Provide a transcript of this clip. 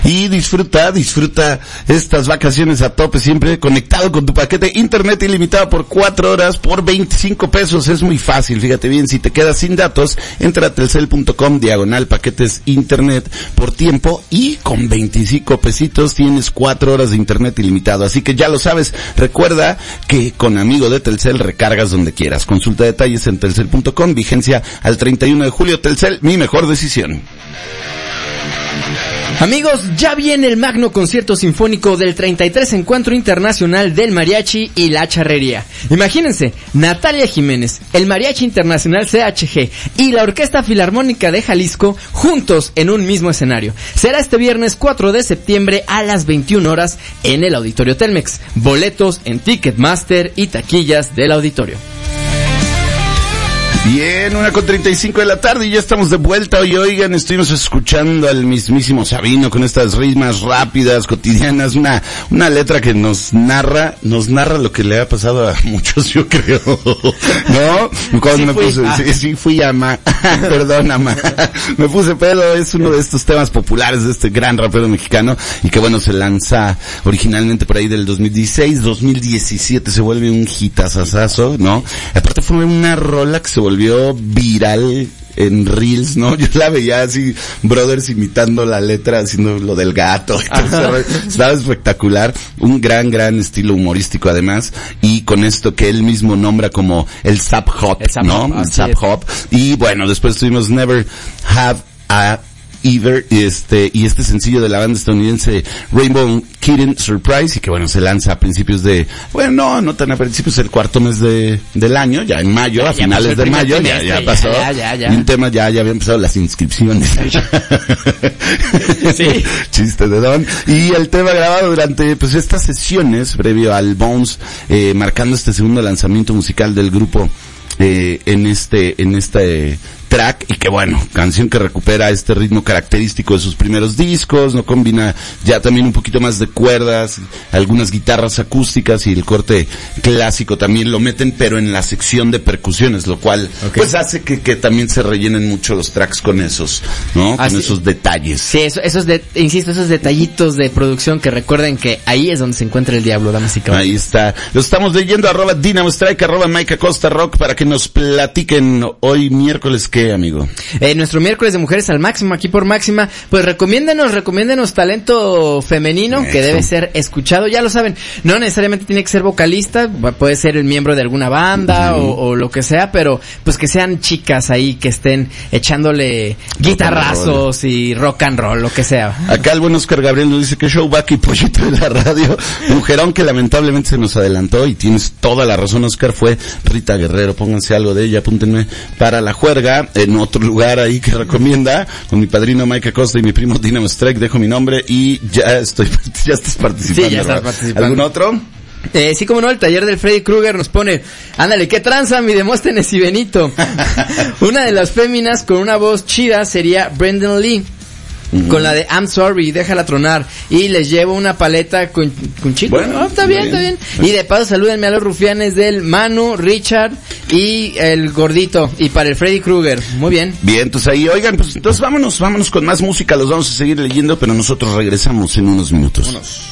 Y disfruta estas vacaciones a tope, siempre conectado con tu paquete internet ilimitado por 4 horas por 25 pesos. Es muy fácil, fíjate bien, si te quedas sin datos, entra a telcel.com/paquetes internet por tiempo y con 25 pesitos tienes 4 horas de internet ilimitado. Así que ya lo sabes, recuerda que con amigo de Telcel recargas donde quieras. Consulta detalles en telcel.com, vigencia al 31 de julio. Telcel, mi mejor decisión. Amigos, ya viene el magno concierto sinfónico del 33 Encuentro Internacional del Mariachi y la Charrería. Imagínense, Natalia Jiménez, el Mariachi Internacional CHG y la Orquesta Filarmónica de Jalisco juntos en un mismo escenario. Será este viernes 4 de septiembre a las 21 horas en el Auditorio Telmex. Boletos en Ticketmaster y taquillas del auditorio. Bien, 1:35 de la tarde y ya estamos de vuelta. Y oigan, estuvimos escuchando al mismísimo Sabino con estas ritmas rápidas, cotidianas, una letra que nos narra lo que le ha pasado a muchos, yo creo. ¿No? Cuando fui ama. Perdón, ama. Me puse pedo, es uno de estos temas populares de este gran rapero mexicano y que bueno, se lanza originalmente por ahí del 2016, 2017 se vuelve un hitazazazo, ¿no? Aparte fue una rola que se volvió viral en Reels, ¿no? Yo la veía así, brothers imitando la letra, haciendo lo del gato. Estaba espectacular. Un gran estilo humorístico además. Y con esto que él mismo nombra como el Zap Hop, ¿no? El Zap Hop. Y bueno, después tuvimos Never Have a Ever, y este sencillo de la banda estadounidense Rainbow Kitten Surprise, y que bueno, se lanza a principios de, bueno, no tan a principios del cuarto mes del año, ya en mayo, a finales de mayo, ya pasó. Y un tema, ya habían empezado las inscripciones. Sí. Chiste de Don. Y el tema grabado durante, pues, estas sesiones, previo al Bones, marcando este segundo lanzamiento musical del grupo, en este track, y que bueno, canción que recupera este ritmo característico de sus primeros discos, no combina ya también un poquito más de cuerdas, algunas guitarras acústicas y el corte clásico también lo meten, pero en la sección de percusiones, lo cual pues hace que también se rellenen mucho los tracks con esos, ¿no? Con esos detalles. Sí, esos detallitos de producción que recuerden que ahí es donde se encuentra el diablo, damas y caballeros. Ahí está. Lo estamos leyendo, @DynamoStrike, @Mike Acosta Rock, para que nos platiquen hoy miércoles que, amigo. Nuestro miércoles de mujeres al máximo, aquí por Máxima, pues recomiéndenos talento femenino que debe ser escuchado, ya lo saben, no necesariamente tiene que ser vocalista, puede ser el miembro de alguna banda o lo que sea, pero pues que sean chicas ahí que estén echándole guitarrazos y rock and roll, lo que sea. Acá el buen Oscar Gabriel nos dice que show back y pollito de la radio, mujerón que lamentablemente se nos adelantó, y tienes toda la razón, Oscar, fue Rita Guerrero, pónganse algo de ella, apúntenme para la juerga. En otro lugar ahí que recomienda, con mi padrino Mike Acosta y mi primo Dynamo Strike, dejo mi nombre y ya estás participando. Sí, ya estás participando. ¿Algún otro? Sí, como no, el taller del Freddy Krueger nos pone, ándale, qué tranza, mi Demóstenes y Benito. Una de las féminas con una voz chida sería Brendan Lee. Con la de I'm Sorry, déjala tronar, y les llevo una paleta con chico. Bueno, está bien. Y de paso salúdenme a los rufianes del Manu, Richard y el gordito, y para el Freddy Krueger. Muy bien. Bien, entonces ahí, oigan, pues entonces vámonos con más música, los vamos a seguir leyendo, pero nosotros regresamos en unos minutos. Vámonos.